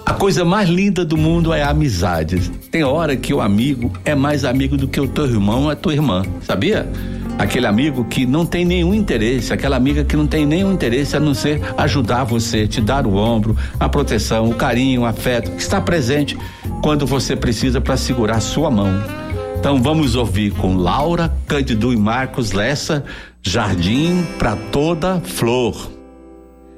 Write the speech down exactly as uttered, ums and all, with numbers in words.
A coisa mais linda do mundo é a amizade. Tem hora que o amigo é mais amigo do que o teu irmão ou a tua irmã, sabia? Aquele amigo que não tem nenhum interesse, aquela amiga que não tem nenhum interesse a não ser ajudar você, te dar o ombro, a proteção, o carinho, o afeto, estar presente quando você precisa para segurar sua mão. Então vamos ouvir com Laura, Cândido e Marcos Lessa, Jardim pra Toda Flor.